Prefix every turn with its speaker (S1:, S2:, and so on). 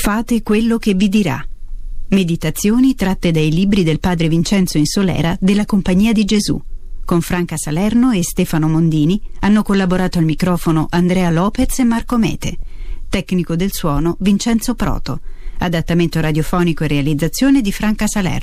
S1: Fate quello che vi dirà. Meditazioni tratte dai libri del padre Vincenzo Insolera della Compagnia di Gesù. Con Franca Salerno e Stefano Mondini hanno collaborato al microfono Andrea Lopez e Marco Mete. Tecnico del suono Vincenzo Proto. Adattamento radiofonico e realizzazione di Franca Salerno.